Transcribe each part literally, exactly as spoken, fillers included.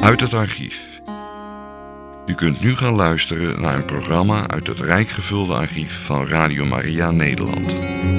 Uit het archief. U kunt nu gaan luisteren naar een programma uit het rijk gevulde archief van Radio Maria Nederland.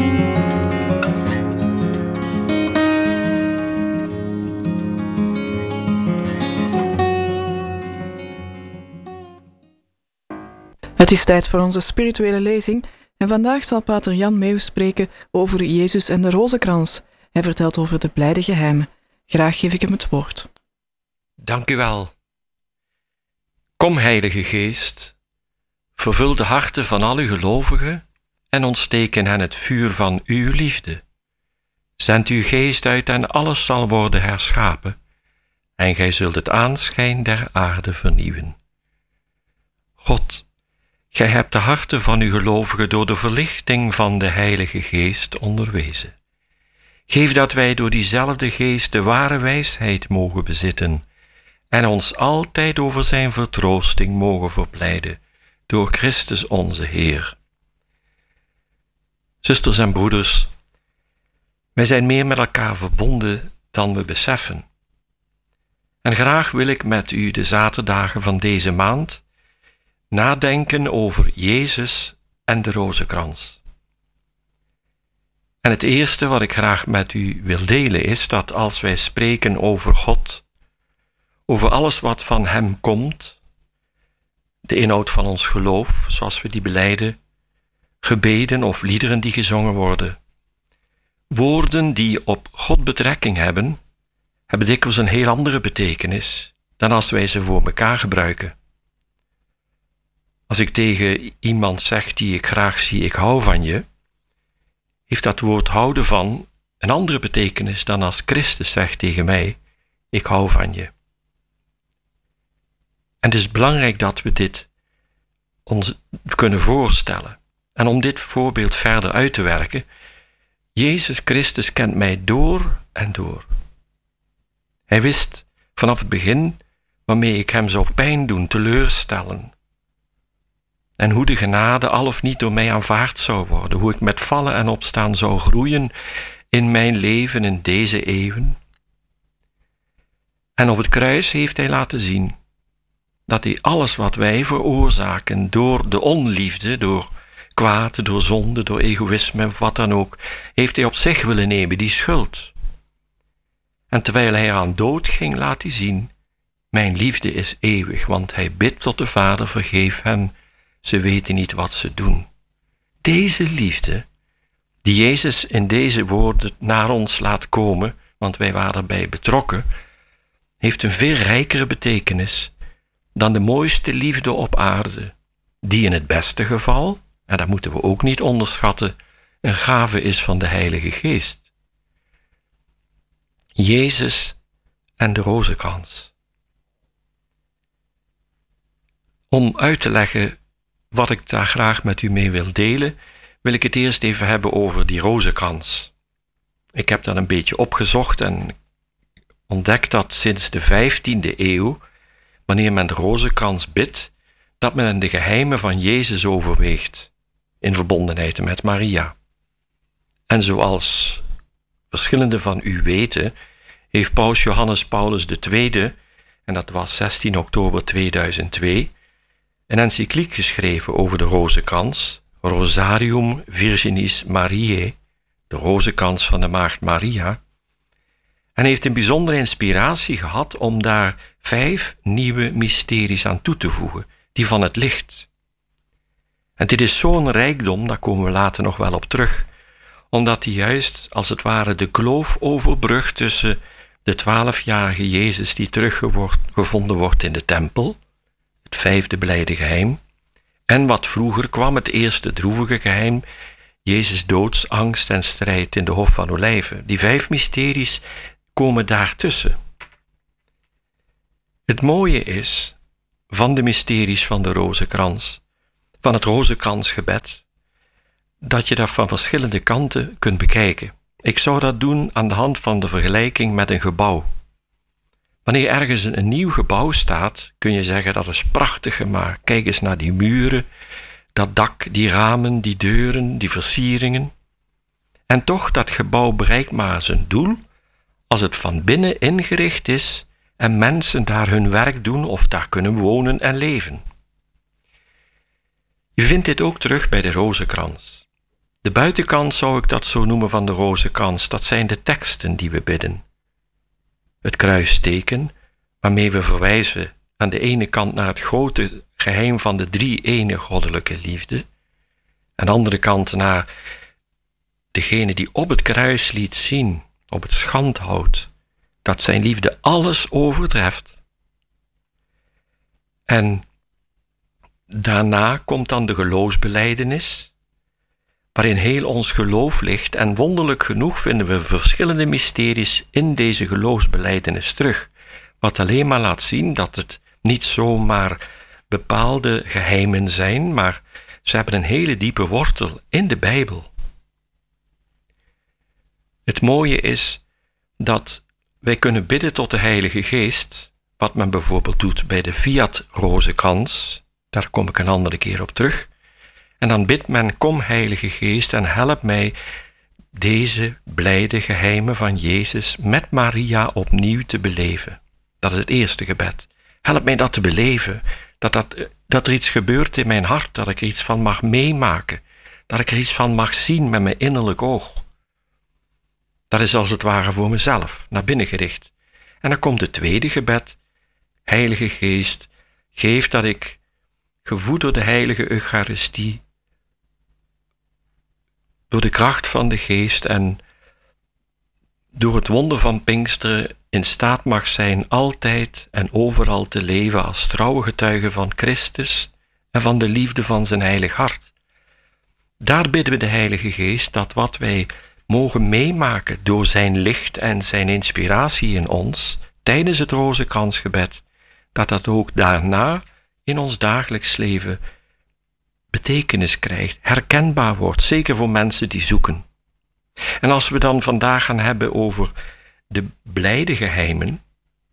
Het is tijd voor onze spirituele lezing en vandaag zal pater Jan Meeuws spreken over Jezus en de rozenkrans. Hij vertelt over de blijde geheimen. Graag geef ik hem het woord. Dank u wel. Kom, Heilige Geest, vervul de harten van alle gelovigen en ontsteek in hen het vuur van uw liefde. Zend uw geest uit en alles zal worden herschapen, en gij zult het aanschijn der aarde vernieuwen. God, gij hebt de harten van uw gelovigen door de verlichting van de Heilige Geest onderwezen. Geef dat wij door diezelfde Geest de ware wijsheid mogen bezitten en ons altijd over zijn vertroosting mogen verblijden door Christus onze Heer. Zusters en broeders, wij zijn meer met elkaar verbonden dan we beseffen. En graag wil ik met u de zaterdagen van deze maand nadenken over Jezus en de rozenkrans. En het eerste wat ik graag met u wil delen is dat als wij spreken over God, over alles wat van Hem komt, de inhoud van ons geloof, zoals we die belijden, gebeden of liederen die gezongen worden, woorden die op God betrekking hebben, hebben dikwijls een heel andere betekenis dan als wij ze voor elkaar gebruiken. Als ik tegen iemand zeg die ik graag zie, ik hou van je, heeft dat woord houden van een andere betekenis dan als Christus zegt tegen mij, ik hou van je. En het is belangrijk dat we dit ons kunnen voorstellen. En om dit voorbeeld verder uit te werken, Jezus Christus kent mij door en door. Hij wist vanaf het begin waarmee ik hem zou pijn doen, teleurstellen. En hoe de genade al of niet door mij aanvaard zou worden. Hoe ik met vallen en opstaan zou groeien in mijn leven in deze eeuwen. En op het kruis heeft hij laten zien dat hij alles wat wij veroorzaken door de onliefde, door kwaad, door zonde, door egoïsme of wat dan ook, heeft hij op zich willen nemen, die schuld. En terwijl hij aan dood ging, laat hij zien, mijn liefde is eeuwig, want hij bidt tot de Vader, vergeef hen, ze weten niet wat ze doen. Deze liefde, die Jezus in deze woorden naar ons laat komen, want wij waren erbij betrokken, heeft een veel rijkere betekenis dan de mooiste liefde op aarde, die in het beste geval, en dat moeten we ook niet onderschatten, een gave is van de Heilige Geest. Jezus en de rozenkrans. Om uit te leggen wat ik daar graag met u mee wil delen, wil ik het eerst even hebben over die rozenkrans. Ik heb dat een beetje opgezocht en ontdekt dat sinds de vijftiende eeuw, wanneer men de rozenkrans bidt, dat men de geheimen van Jezus overweegt, in verbondenheid met Maria. En zoals verschillende van u weten, heeft Paus Johannes Paulus de Tweede, en dat was zestien oktober tweeduizend twee, een encycliek geschreven over de rozenkrans, Rosarium Virginis Mariae, de rozenkrans van de Maagd Maria, en heeft een bijzondere inspiratie gehad om daar vijf nieuwe mysteries aan toe te voegen, die van het licht. En dit is zo'n rijkdom, daar komen we later nog wel op terug, omdat hij juist als het ware de kloof overbrugt tussen de twaalfjarige Jezus die teruggevonden wordt in de tempel, het vijfde blijde geheim, en wat vroeger kwam, het eerste droevige geheim, Jezus' doodsangst en strijd in de Hof van Olijven. Die vijf mysteries komen daartussen. Het mooie is van de mysteries van de rozenkrans, van het rozenkransgebed, dat je dat van verschillende kanten kunt bekijken. Ik zou dat doen aan de hand van de vergelijking met een gebouw. Wanneer ergens een nieuw gebouw staat, kun je zeggen dat is prachtig gemaakt. Kijk eens naar die muren, dat dak, die ramen, die deuren, die versieringen. En toch, dat gebouw bereikt maar zijn doel als het van binnen ingericht is en mensen daar hun werk doen of daar kunnen wonen en leven. U vindt dit ook terug bij de rozenkrans. De buitenkant zou ik dat zo noemen van de rozenkrans, dat zijn de teksten die we bidden. Het kruisteken, waarmee we verwijzen aan de ene kant naar het grote geheim van de drie-ene goddelijke liefde, aan de andere kant naar degene die op het kruis liet zien, op het schandhout, dat zijn liefde alles overtreft. En daarna komt dan de geloofsbelijdenis, waarin heel ons geloof ligt, en wonderlijk genoeg vinden we verschillende mysteries in deze geloofsbelijdenis terug, wat alleen maar laat zien dat het niet zomaar bepaalde geheimen zijn, maar ze hebben een hele diepe wortel in de Bijbel. Het mooie is dat wij kunnen bidden tot de Heilige Geest, wat men bijvoorbeeld doet bij de Fiat-rozenkrans, daar kom ik een andere keer op terug, en dan bidt men: kom Heilige Geest en help mij deze blijde geheimen van Jezus met Maria opnieuw te beleven. Dat is het eerste gebed. Help mij dat te beleven, dat, dat, dat er iets gebeurt in mijn hart, dat ik er iets van mag meemaken, dat ik er iets van mag zien met mijn innerlijk oog. Dat is als het ware voor mezelf, naar binnen gericht. En dan komt het tweede gebed: Heilige Geest, geef dat ik, gevoed door de heilige Eucharistie, door de kracht van de Geest en door het wonder van Pinksteren in staat mag zijn altijd en overal te leven als trouwe getuige van Christus en van de liefde van zijn heilig hart. Daar bidden we de Heilige Geest dat wat wij mogen meemaken door zijn licht en zijn inspiratie in ons tijdens het rozenkransgebed, dat dat ook daarna in ons dagelijks leven betekenis krijgt, herkenbaar wordt, zeker voor mensen die zoeken. En als we dan vandaag gaan hebben over de blijde geheimen,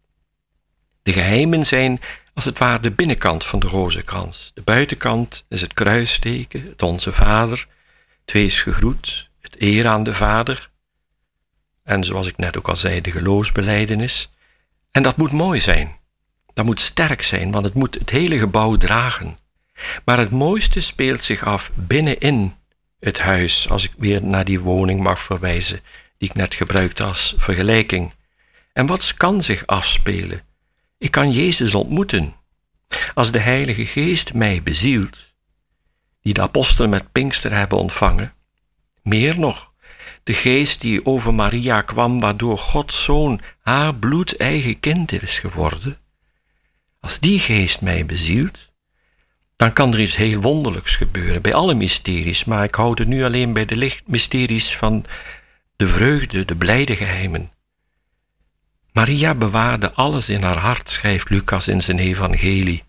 de geheimen zijn als het ware de binnenkant van de rozenkrans. De buitenkant is het kruisteken, het Onze Vader, het Wees gegroet, het eer aan de Vader, en zoals ik net ook al zei, de geloofsbelijdenis. En dat moet mooi zijn. Dat moet sterk zijn, want het moet het hele gebouw dragen. Maar het mooiste speelt zich af binnenin het huis, als ik weer naar die woning mag verwijzen, die ik net gebruikte als vergelijking. En wat kan zich afspelen? Ik kan Jezus ontmoeten. Als de Heilige Geest mij bezielt, die de apostelen met Pinkster hebben ontvangen, meer nog, de Geest die over Maria kwam, waardoor Gods Zoon haar bloedeigen kind is geworden, als die Geest mij bezielt, dan kan er iets heel wonderlijks gebeuren bij alle mysteries, maar ik houd het nu alleen bij de licht mysteries van de vreugde, de blijde geheimen. Maria bewaarde alles in haar hart, schrijft Lucas in zijn evangelie.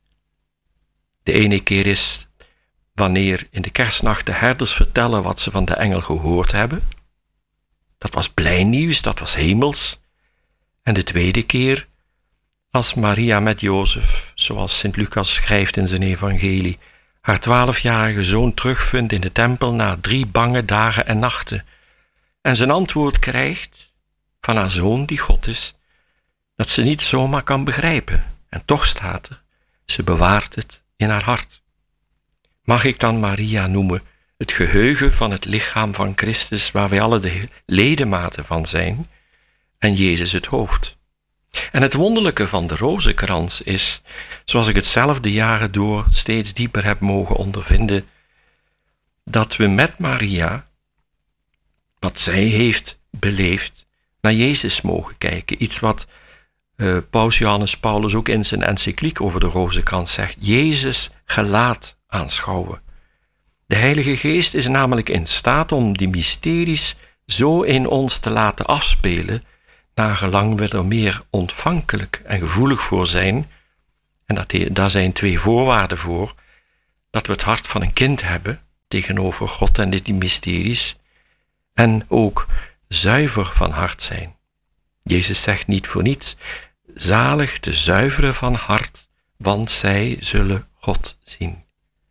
De ene keer is wanneer in de kerstnacht de herders vertellen wat ze van de engel gehoord hebben. Dat was blij nieuws, dat was hemels. En de tweede keer als Maria met Jozef, zoals Sint Lucas schrijft in zijn evangelie, haar twaalfjarige zoon terugvindt in de tempel na drie bange dagen en nachten, en zijn antwoord krijgt van haar zoon die God is, dat ze niet zomaar kan begrijpen. En toch staat er, ze bewaart het in haar hart. Mag ik dan Maria noemen het geheugen van het lichaam van Christus, waar wij alle de ledematen van zijn, en Jezus het hoofd. En het wonderlijke van de rozenkrans is, zoals ik het zelf de jaren door steeds dieper heb mogen ondervinden, dat we met Maria, wat zij heeft beleefd, naar Jezus mogen kijken. Iets wat uh, Paus Johannes Paulus ook in zijn encycliek over de rozenkrans zegt. Jezus gelaat aanschouwen. De Heilige Geest is namelijk in staat om die mysteries zo in ons te laten afspelen, nagelang we er meer ontvankelijk en gevoelig voor zijn. En dat, daar zijn twee voorwaarden voor. Dat we het hart van een kind hebben tegenover God en die mysteries. En ook zuiver van hart zijn. Jezus zegt niet voor niets: zalig de zuiveren van hart, want zij zullen God zien.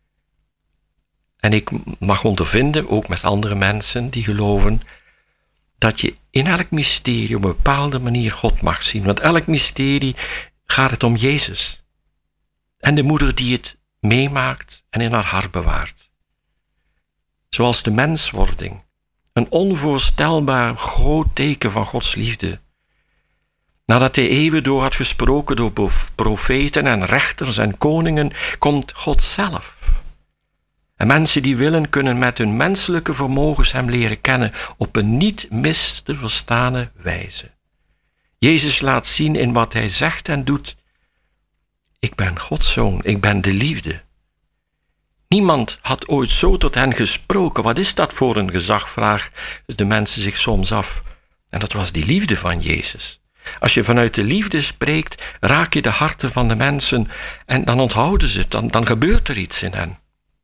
En ik mag ondervinden, ook met andere mensen die geloven, dat je in elk mysterie op een bepaalde manier God mag zien. Want elk mysterie gaat het om Jezus. En de moeder die het meemaakt en in haar hart bewaart. Zoals de menswording. Een onvoorstelbaar groot teken van Gods liefde. Nadat hij eeuwen door had gesproken door profeten en rechters en koningen, komt God zelf. En mensen die willen, kunnen met hun menselijke vermogens hem leren kennen op een niet mis te verstane wijze. Jezus laat zien in wat hij zegt en doet: ik ben Gods zoon, ik ben de liefde. Niemand had ooit zo tot hen gesproken. Wat is dat voor een gezag, vragen de mensen zich soms af. En dat was die liefde van Jezus. Als je vanuit de liefde spreekt, raak je de harten van de mensen en dan onthouden ze het, dan, dan gebeurt er iets in hen.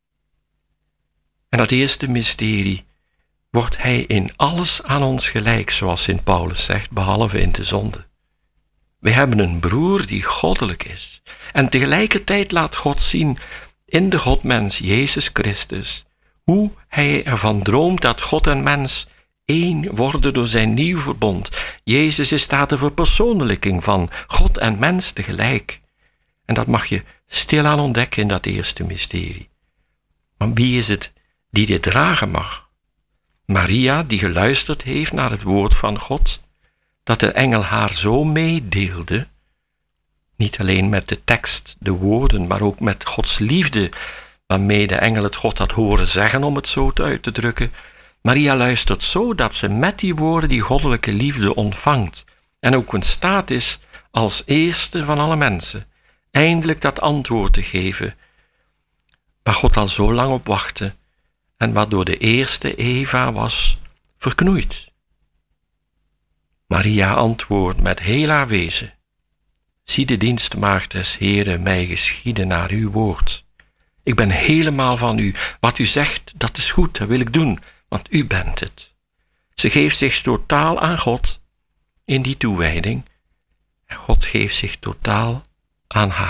En dat eerste mysterie, wordt hij in alles aan ons gelijk, zoals Sint Paulus zegt, behalve in de zonde. We hebben een broer die goddelijk is. En tegelijkertijd laat God zien in de Godmens Jezus Christus hoe hij ervan droomt dat God en mens één worden door zijn nieuw verbond. Jezus is daar de verpersoonlijking van God en mens tegelijk. En dat mag je stilaan ontdekken in dat eerste mysterie. Maar wie is het die dit dragen mag? Maria, die geluisterd heeft naar het woord van God, dat de engel haar zo meedeelde, niet alleen met de tekst, de woorden, maar ook met Gods liefde, waarmee de engel het God had horen zeggen, om het zo te uit te drukken. Maria luistert zo dat ze met die woorden die goddelijke liefde ontvangt en ook in staat is als eerste van alle mensen eindelijk dat antwoord te geven waar God al zo lang op wachtte en waardoor de eerste Eva was verknoeid. Maria antwoordt met heel haar wezen: zie de dienstmaagd des Heeren mij geschieden naar uw woord. Ik ben helemaal van u. Wat u zegt, dat is goed, dat wil ik doen, want u bent het. Ze geeft zich totaal aan God in die toewijding en God geeft zich totaal aan haar.